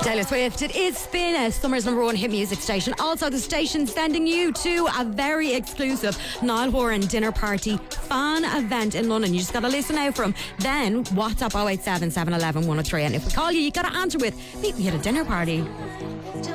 Taylor Swift, it is Spin, summer's #1 hit music station. Also, the station sending you to a very exclusive Niall Horan dinner party fan event in London. You just got to listen out for him. Then WhatsApp 087 711 103. And if we call you, you got to answer with, meet me at a dinner party.